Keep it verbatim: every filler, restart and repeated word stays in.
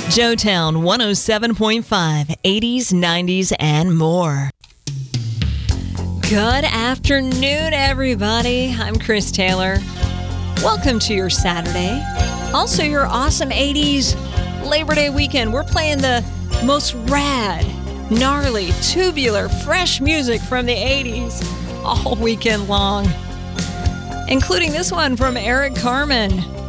Joetown one oh seven point five, eighties, nineties, and more. Good afternoon, everybody. I'm Chris Taylor. Welcome to your Saturday. Also, your awesome eighties Labor Day weekend. We're playing the most rad, gnarly, tubular, fresh music from the eighties all weekend long, including this one from Eric Carmen.